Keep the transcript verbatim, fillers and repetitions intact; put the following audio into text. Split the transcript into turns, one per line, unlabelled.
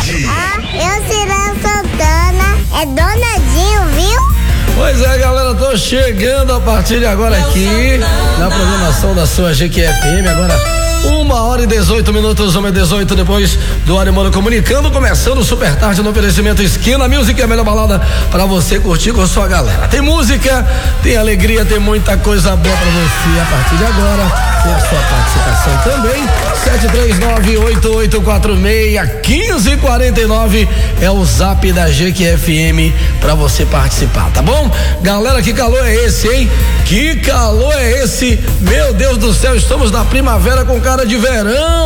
Ah, eu Cirano Santana, é Donadinho, viu?
Pois é, galera, tô chegando a partir de agora aqui na programação da sua G Q F M, agora uma hora e dezoito minutos, uma e dezoito depois do Animando Comunicando, começando o Super Tarde no oferecimento Esquina Music, a melhor balada pra você curtir com a sua galera. Tem música, tem alegria, tem muita coisa boa pra você a partir de agora. Tem a sua participação também. sete três nove, oito oito quatro seis, um cinco quatro nove é o zap da G Q F M pra você participar, tá bom? Galera, que calor é esse, hein? Que calor é esse? Meu Deus do céu, estamos na primavera com cara de verão.